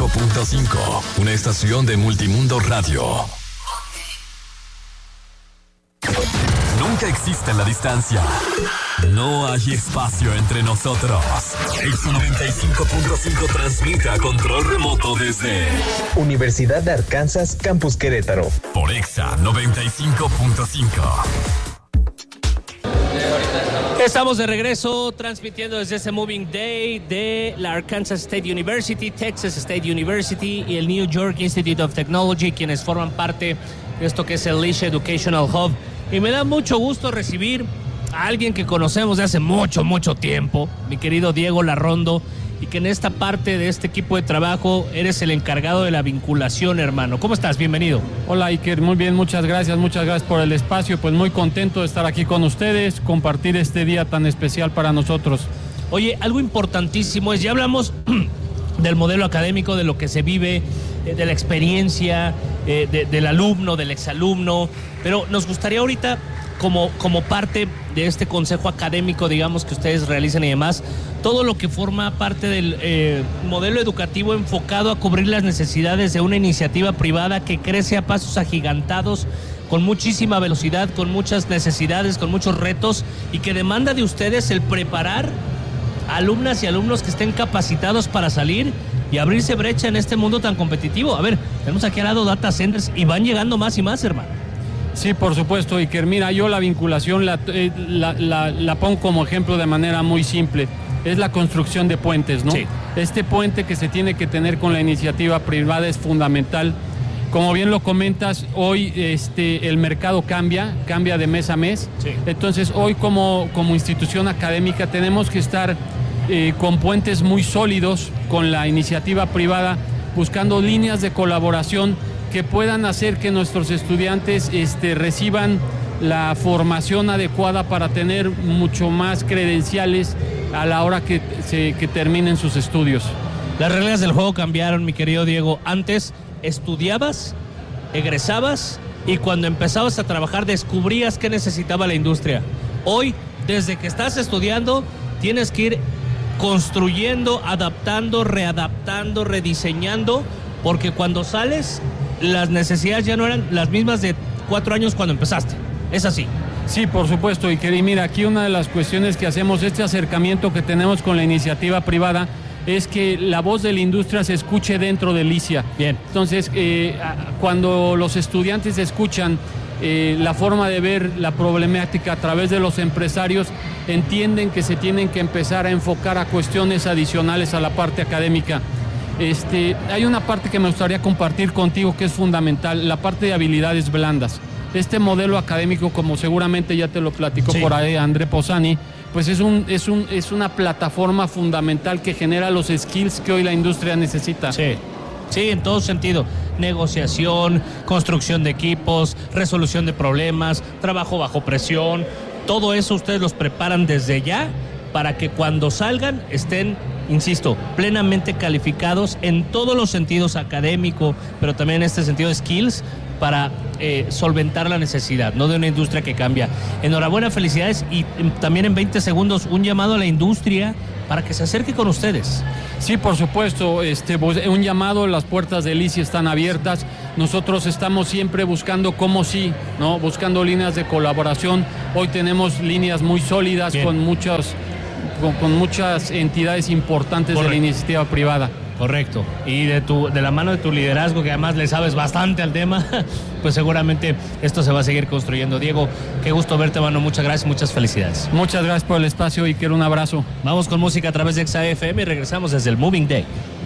95.5, una estación de Multimundo Radio. Nunca existe la distancia. No hay espacio entre nosotros. Exa 95.5 transmite a control remoto desde Universidad de Arkansas, Campus Querétaro. Por Exa 95.5. Estamos de regreso transmitiendo desde este Moving Day de la Arkansas State University, Texas State University y el New York Institute of Technology, quienes forman parte de esto que es el Leash Educational Hub. Y me da mucho gusto recibir a alguien que conocemos de hace mucho tiempo, mi querido Diego Larrondo, y que en esta parte de este equipo de trabajo eres el encargado de la vinculación, hermano. ¿Cómo estás? Bienvenido. Hola, Iker. Muy bien, muchas gracias por el espacio. Pues muy contento de estar aquí con ustedes, compartir este día tan especial para nosotros. Oye, algo importantísimo es, ya hablamos del modelo académico, de lo que se vive, de la experiencia, del alumno, del exalumno, pero nos gustaría ahorita, como parte de este consejo académico, digamos, que ustedes realizan y demás, todo lo que forma parte del modelo educativo enfocado a cubrir las necesidades de una iniciativa privada que crece a pasos agigantados, con muchísima velocidad, con muchas necesidades, con muchos retos, y que demanda de ustedes el preparar alumnas y alumnos que estén capacitados para salir y abrirse brecha en este mundo tan competitivo. A ver, tenemos aquí al lado data centers y van llegando más y más, hermano. Sí, por supuesto, Iker. Mira, yo la vinculación la pongo como ejemplo de manera muy simple. Es la construcción de puentes, ¿no? Sí. Este puente que se tiene que tener con la iniciativa privada es fundamental. Como bien lo comentas, hoy el mercado cambia de mes a mes. Sí. Entonces, hoy como institución académica tenemos que estar con puentes muy sólidos con la iniciativa privada, buscando líneas de colaboración que puedan hacer que nuestros estudiantes reciban la formación adecuada para tener mucho más credenciales a la hora que terminen sus estudios. Las reglas del juego cambiaron, mi querido Diego. Antes estudiabas, egresabas y cuando empezabas a trabajar descubrías qué necesitaba la industria. Hoy, desde que estás estudiando, tienes que ir construyendo, adaptando, readaptando, rediseñando, porque cuando sales, las necesidades ya no eran las mismas de 4 años cuando empezaste. ¿Es así? Sí, por supuesto, y mira, aquí una de las cuestiones que hacemos, este acercamiento que tenemos con la iniciativa privada, es que la voz de la industria se escuche dentro de LICIA. Bien. Entonces, cuando los estudiantes escuchan la forma de ver la problemática a través de los empresarios, entienden que se tienen que empezar a enfocar a cuestiones adicionales a la parte académica. Hay una parte que me gustaría compartir contigo que es fundamental, la parte de habilidades blandas. Este modelo académico, como seguramente ya te lo platicó por ahí André Posani, pues es una plataforma fundamental que genera los skills que hoy la industria necesita. Sí, en todo sentido. Negociación, construcción de equipos, resolución de problemas, trabajo bajo presión. Todo eso ustedes los preparan desde ya para que cuando salgan estén, insisto, plenamente calificados en todos los sentidos, académico, pero también en este sentido de skills, para solventar la necesidad, ¿no?, de una industria que cambia. Enhorabuena, felicidades, y también en 20 segundos un llamado a la industria para que se acerque con ustedes. Sí, por supuesto, un llamado, las puertas de LICIA están abiertas. Nosotros estamos siempre buscando buscando líneas de colaboración. Hoy tenemos líneas muy sólidas. Bien. con muchas entidades importantes. Correcto. De la iniciativa privada. Correcto. Y de la mano de tu liderazgo, que además le sabes bastante al tema, pues seguramente esto se va a seguir construyendo. Diego, qué gusto verte, mano. Muchas gracias, muchas felicidades. Muchas gracias por el espacio y quiero un abrazo. Vamos con música a través de Exa FM y regresamos desde el Moving Day.